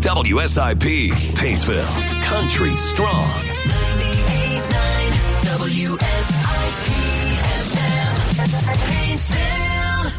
WSIP, Paintsville, country strong. 98.9 WSIP FM, Paintsville.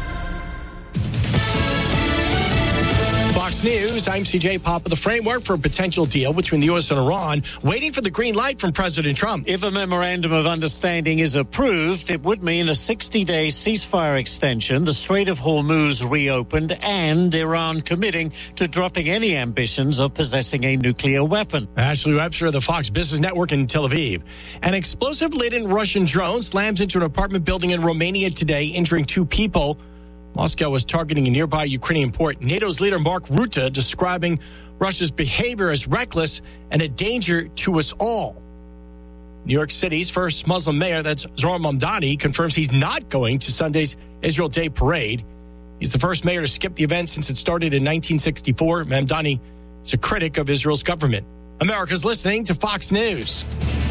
Fox News, I'm CJ Papa. The framework for a potential deal between the U.S. and Iran, waiting for the green light from President Trump. If a memorandum of understanding is approved, it would mean a 60-day ceasefire extension, the Strait of Hormuz reopened, and Iran committing to dropping any ambitions of possessing a nuclear weapon. Ashley Webster of the Fox Business Network in Tel Aviv. An explosive-laden Russian drone slams into an apartment building in Romania today, injuring 2 people. Moscow was targeting a nearby Ukrainian port. NATO's leader Mark Rutte describing Russia's behavior as reckless and a danger to us all. New York City's first Muslim mayor, that's Zohran Mamdani, confirms he's not going to Sunday's Israel Day parade. He's the first mayor to skip the event since it started in 1964. Mamdani is a critic of Israel's government. America's listening to Fox News.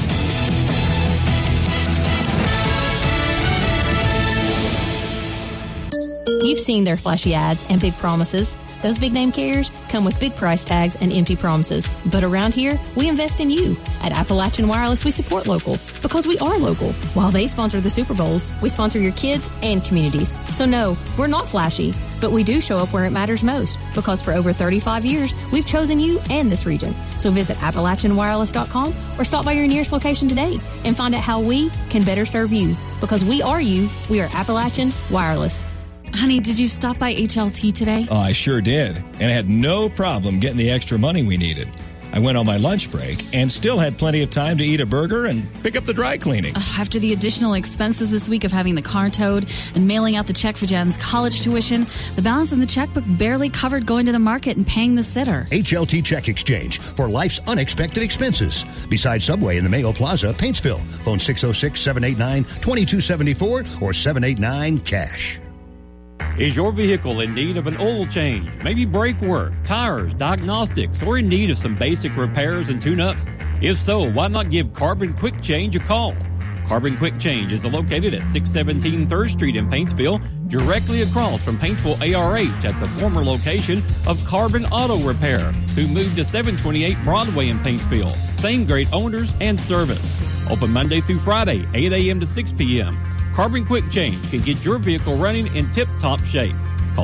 You've seen their flashy ads and big promises. Those big name carriers come with big price tags and empty promises. But around here, we invest in you. At Appalachian Wireless, we support local because we are local. While they sponsor the Super Bowls, we sponsor your kids and communities. So no, we're not flashy, but we do show up where it matters most because for over 35 years, we've chosen you and this region. So visit AppalachianWireless.com or stop by your nearest location today and find out how we can better serve you. Because we are you, we are Appalachian Wireless. Honey, did you stop by HLT today? Oh, I sure did. And I had no problem getting the extra money we needed. I went on my lunch break and still had plenty of time to eat a burger and pick up the dry cleaning. After the additional expenses this week of having the car towed and mailing out the check for Jen's college tuition, the balance in the checkbook barely covered going to the market and paying the sitter. HLT Check Exchange for life's unexpected expenses. Beside Subway in the Mayo Plaza, Paintsville. Phone 606-789-2274 or 789-CASH. Is your vehicle in need of an oil change, maybe brake work, tires, diagnostics, or in need of some basic repairs and tune-ups? If so, why not give Carbon Quick Change a call? Carbon Quick Change is located at 617 3rd Street in Paintsville, directly across from Paintsville ARH at the former location of Carbon Auto Repair, who moved to 728 Broadway in Paintsville. Same great owners and service. Open Monday through Friday, 8 a.m. to 6 p.m. Carbon Quick Change can get your vehicle running in tip-top shape. Call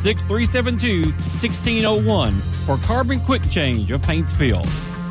606-372-1601 for Carbon Quick Change of Paintsville.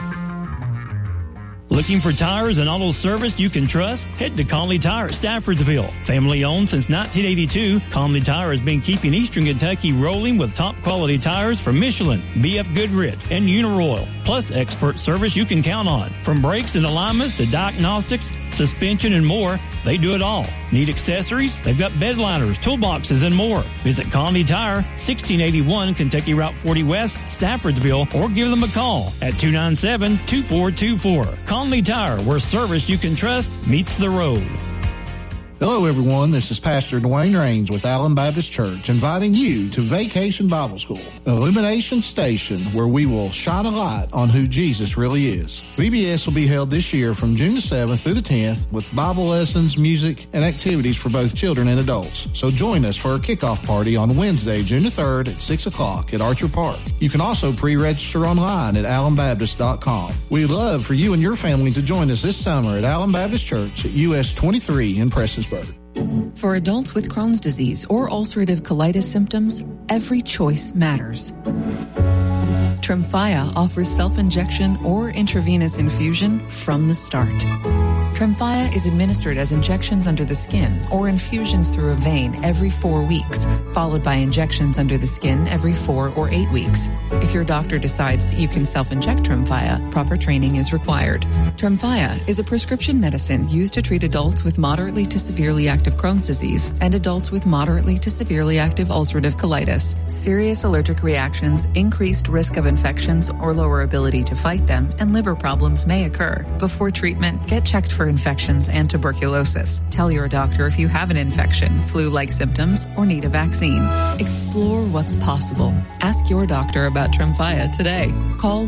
Looking for tires and auto service you can trust? Head to Conley Tire, Staffordsville. Family owned since 1982, Conley Tire has been keeping Eastern Kentucky rolling with top quality tires from Michelin, BF Goodrich, and Uniroyal, plus expert service you can count on. From brakes and alignments to diagnostics, suspension, and more, they do it all. Need accessories? They've got bed liners, toolboxes, and more. Visit Conley Tire, 1681 Kentucky Route 40 West, Staffordsville, or give them a call at 297-2424. Conley Tire, where service you can trust meets the road. Hello, everyone. This is Pastor Dwayne Raines with Allen Baptist Church, inviting you to Vacation Bible School, an illumination station where we will shine a light on who Jesus really is. VBS will be held this year from June the 7th through the 10th with Bible lessons, music, and activities for both children and adults. So join us for our kickoff party on Wednesday, June the 3rd at 6 o'clock at Archer Park. You can also pre-register online at allenbaptist.com. We'd love for you and your family to join us this summer at Allen Baptist Church at US 23 in Prestonsburg. For adults with Crohn's disease or ulcerative colitis symptoms, every choice matters. Tremfya offers self-injection or intravenous infusion from the start. Tremfya is administered as injections under the skin or infusions through a vein every 4 weeks, followed by injections under the skin every 4 or 8 weeks. If your doctor decides that you can self-inject Tremfya, proper training is required. Tremfya is a prescription medicine used to treat adults with moderately to severely active Crohn's disease and adults with moderately to severely active ulcerative colitis. Serious allergic reactions, increased risk of infections or lower ability to fight them, and liver problems may occur. Before treatment, get checked for infections and tuberculosis. Tell your doctor if you have an infection, flu-like symptoms, or need a vaccine. Explore what's possible. Ask your doctor about Tremfya today. Call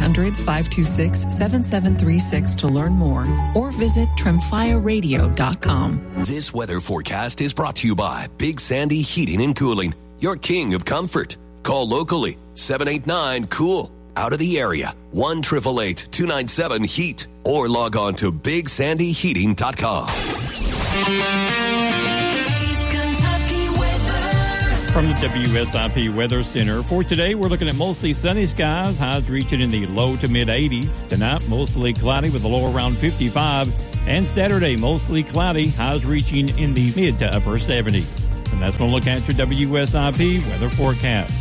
1-800-526-7736 to learn more or visit tremfyaradio.com. This weather forecast is brought to you by Big Sandy Heating and Cooling, your king of comfort. Call locally, 789-COOL. out of the area. 1-888-297-HEAT or log on to BigSandyHeating.com. From the WSIP Weather Center, for today, we're looking at mostly sunny skies, highs reaching in the low to mid-80s. Tonight, mostly cloudy with a low around 55. And Saturday, mostly cloudy, highs reaching in the mid to upper 70s. And that's going to look at your WSIP weather forecast.